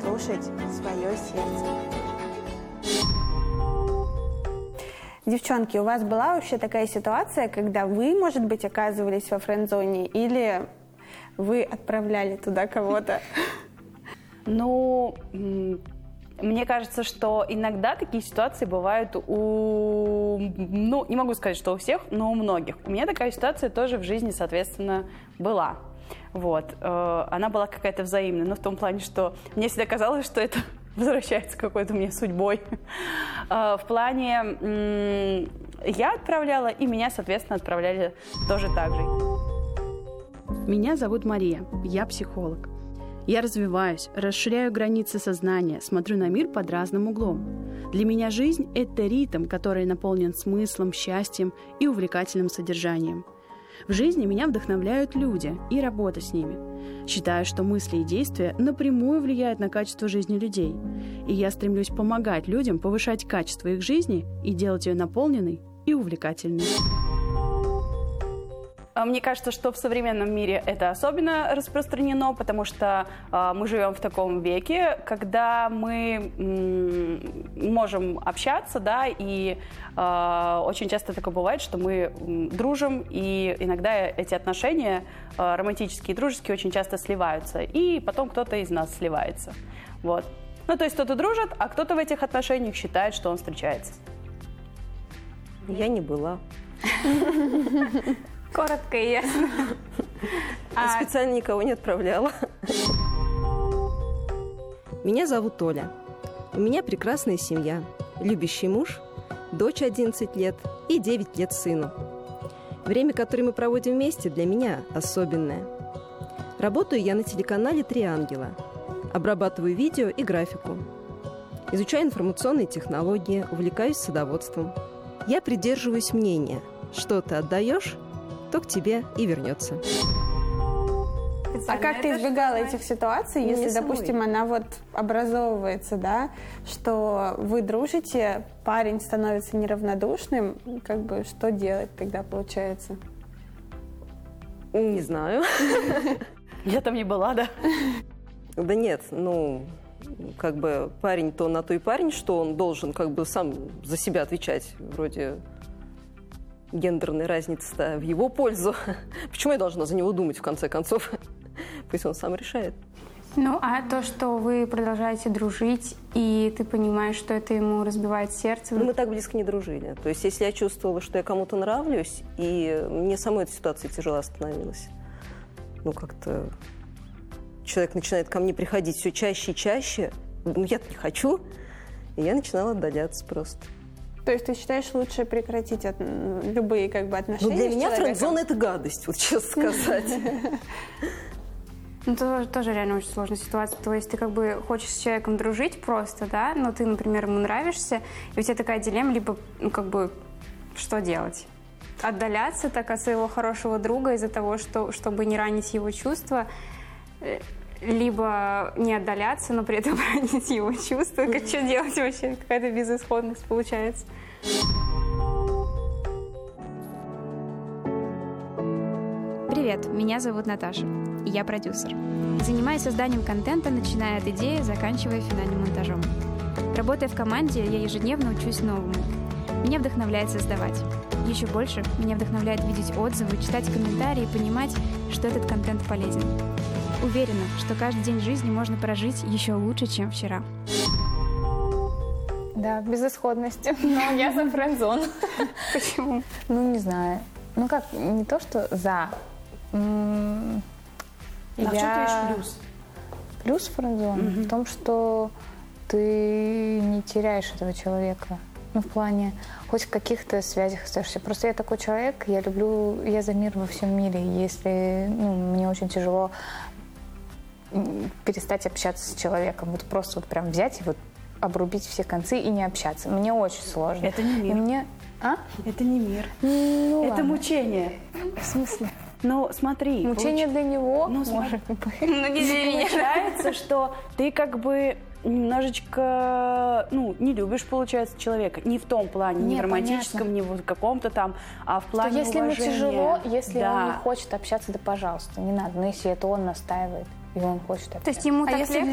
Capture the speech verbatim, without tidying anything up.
слушать свое сердце. Девчонки, у вас была вообще такая ситуация, когда вы, может быть, оказывались во френд-зоне, или вы отправляли туда кого-то? Ну, мне кажется, что иногда такие ситуации бывают у... Ну, не могу сказать, что у всех, но у многих. У меня такая ситуация тоже в жизни, соответственно, была. Вот. Она была какая-то взаимная, но в том плане, что мне всегда казалось, что это возвращается какой-то мне судьбой. В плане я отправляла, и меня, соответственно, отправляли тоже так же. Меня зовут Мария, я психолог. Я развиваюсь, расширяю границы сознания, смотрю на мир под разным углом. Для меня жизнь – это ритм, который наполнен смыслом, счастьем и увлекательным содержанием. В жизни меня вдохновляют люди и работа с ними. Считаю, что мысли и действия напрямую влияют на качество жизни людей. И я стремлюсь помогать людям повышать качество их жизни и делать ее наполненной и увлекательной. Мне кажется, что в современном мире это особенно распространено, потому что э, мы живем в таком веке, когда мы м, можем общаться, да, и э, очень часто такое бывает, что мы м, дружим, и иногда эти отношения э, романтические и дружеские очень часто сливаются, и потом кто-то из нас сливается. Вот. Ну, то есть кто-то дружит, а кто-то в этих отношениях считает, что он встречается. Я не была. Коротко и ясно. А... Специально никого не отправляла. Меня зовут Оля. У меня прекрасная семья. Любящий муж, дочь одиннадцать лет и девять лет сыну. Время, которое мы проводим вместе, для меня особенное. Работаю я на телеканале «Три ангела». Обрабатываю видео и графику. Изучаю информационные технологии, увлекаюсь садоводством. Я придерживаюсь мнения, что ты отдаешь, то к тебе и вернется. А как ты избегала этих ситуаций, если, допустим, она вот образовывается, да, что вы дружите, парень становится неравнодушным, как бы что делать тогда получается? Не знаю. Я там не была, да? Да нет, ну, как бы парень то на то и парень, что он должен как бы сам за себя отвечать, вроде... Гендерная разница-то в его пользу. Почему я должна за него думать, в конце концов? Пусть он сам решает. Ну, а то, что вы продолжаете дружить, и ты понимаешь, что это ему разбивает сердце... Ну, мы так близко не дружили. То есть, если я чувствовала, что я кому-то нравлюсь, и мне самой эта ситуация тяжело становилась. Ну, как-то человек начинает ко мне приходить все чаще и чаще. Ну, я-то не хочу. И я начинала отдаляться просто. То есть ты считаешь, лучше прекратить от, любые как бы отношения? Ну, для меня френд-зона – это гадость, вот честно сказать. Ну, это тоже реально очень сложная ситуация. То есть ты как бы хочешь с человеком дружить просто, да, но ты, например, ему нравишься, и у тебя такая дилемма, либо, ну, как бы, что делать? Отдаляться так от своего хорошего друга из-за того, что, чтобы не ранить его чувства, либо не отдаляться, но при этом ранить его чувства. Как что делать вообще? Какая-то безысходность получается. Привет, меня зовут Наташа, и я продюсер. Занимаюсь созданием контента, начиная от идеи, заканчивая финальным монтажом. Работая в команде, я ежедневно учусь новому. Меня вдохновляет создавать. Еще больше меня вдохновляет видеть отзывы, читать комментарии и понимать, что этот контент полезен. Уверена, что каждый день жизни можно прожить еще лучше, чем вчера. Да, безысходности. Но я за френд-зон. Почему? Ну, не знаю. Ну как, не то, что за. А в чем ты видишь плюс? Плюс френд-зон в том, что ты не теряешь этого человека. Ну, в плане, хоть в каких-то связях остаешься. Просто я такой человек, я люблю, я за мир во всем мире. Если, ну, мне очень тяжело перестать общаться с человеком. Вот просто вот прям взять и вот обрубить все концы и не общаться. Мне очень сложно. Это не мир. И мне... А? Это не мир. Ну, это ладно. Мучение. В смысле? Ну, смотри. Мучение получ... для него, ну, может быть. Ну, не для меня. Получается, что ты как бы немножечко, ну, не любишь, получается, человека. Не в том плане, не, не в романтическом, понятно. Не в каком-то там, а в плане если уважения. Ему тяжело, если да. он не хочет общаться, да пожалуйста, не надо. Но если это он настаивает, и он хочет общаться. То есть ему а так если легче?